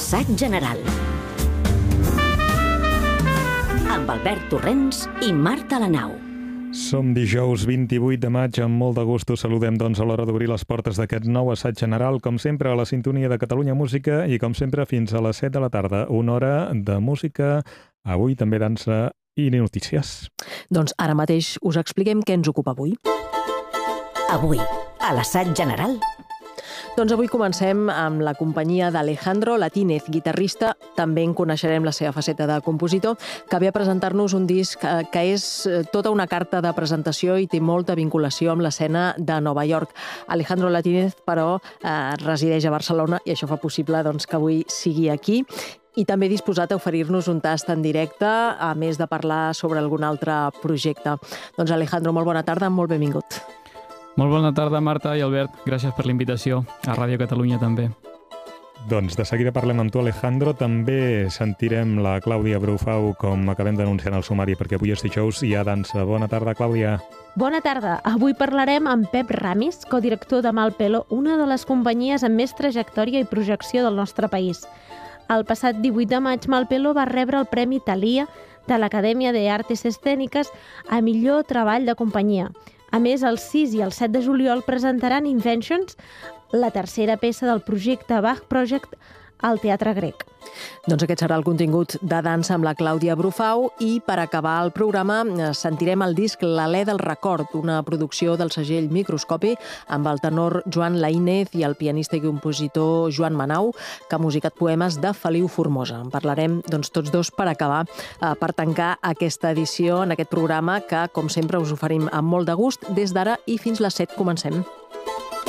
L'assaig general. Amb Albert Torrents i Marta Lanau. Som dijous 28 de maig, amb molt de gust us saludem a l'hora d'obrir les portes d'aquest nou assaig general, com sempre a la sintonia de Catalunya Música i com sempre fins a les 7 de la tarda, una hora de música, avui també dansa i notícies. Doncs ara mateix us expliquem què ens ocupa avui. Avui, a l'assaig general. Doncs avui comencem amb la companyia d'Alejandro Latinez, guitarrista. També en coneixerem la seva faceta de compositor, que ve a presentar-nos un disc que és tota una carta de presentació i té molta vinculació amb l'escena de Nova York. Alejandro Latinez, però, resideix a Barcelona i això fa possible que avui sigui aquí. I també disposat a oferir-nos un tast en directe, a més de parlar sobre algun altre projecte. Doncs Alejandro, molt bona tarda, molt benvingut. Molt bona tarda, Marta i Albert. Gràcies per la invitació. A Ràdio Catalunya també. Doncs de seguida parlem amb tu, Alejandro. També sentirem la Clàudia Brufau, com acabem d'anunciar en el sumari, perquè avui és dijous i hi ha dansa. Bona tarda, Clàudia. Bona tarda. Avui parlarem amb Pep Ramis, codirector de Malpelo, una de les companyies amb més trajectòria i projecció del nostre país. El passat 18 de maig, Malpelo va rebre el Premi Thalia de l'Acadèmia de Artes Escèniques a millor treball de companyia. A més, el 6 i el 7 de juliol presentaran Inventions, la tercera peça del projecte Bach Project, al Teatre Grec. Doncs aquest serà el contingut de dansa amb la Clàudia Brufau i per acabar el programa sentirem el disc L'Alè del Record, una producció del segell Microscopi amb el tenor Joan Laínez i el pianista i compositor Joan Manau, que ha musicat poemes de Feliu Formosa. En parlarem tots dos per acabar, per tancar aquesta edició en aquest programa que, com sempre, us oferim amb molt de gust. Des d'ara i fins les 7 comencem.